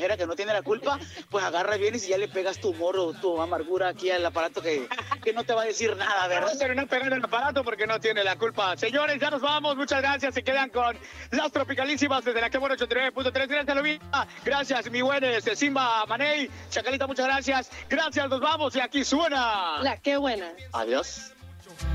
pasajera que no tiene la culpa, pues agarra, vienes y ya le pegas tu morro, tu amargura aquí al aparato que no te va a decir nada, ¿verdad? Pero no pegar el aparato porque no tiene la culpa. Señores, ya nos vamos. Muchas gracias. Se quedan con las tropicalísimas desde la que bueno 89.3. Gracias, Lovita. Gracias, mi buen Simba Maney. Chacalita, muchas gracias. Gracias, nos vamos y aquí suena. La que buena. Adiós.